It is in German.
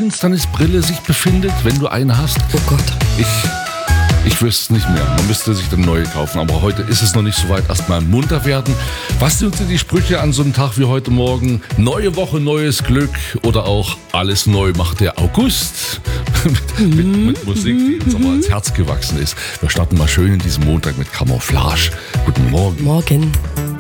Finsternisbrille sich befindet, wenn du eine hast? Oh Gott. Ich wüsste es nicht mehr. Man müsste sich dann neue kaufen. Aber heute ist es noch nicht so weit. Erstmal munter werden. Was sind die Sprüche an so einem Tag wie heute Morgen? Neue Woche, neues Glück. Oder auch alles neu macht der August. mit Musik, die uns aber ans Herz gewachsen ist. Wir starten mal schön in diesem Montag mit Camouflage. Guten Morgen. Morgen.